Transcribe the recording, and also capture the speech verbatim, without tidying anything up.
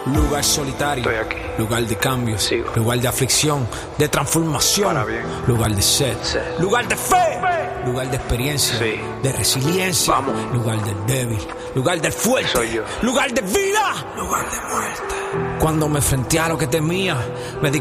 Lugar solitario, Estoy aquí. lugar de cambio, Sigo. lugar de aflicción, de transformación, Para bien. lugar de sed, Sed. lugar de fe, lugar de experiencia, Sí. de resiliencia, Vamos. lugar del débil, lugar del fuerte, Soy yo. lugar de vida, lugar de muerte. Cuando me enfrenté a lo que temía, me di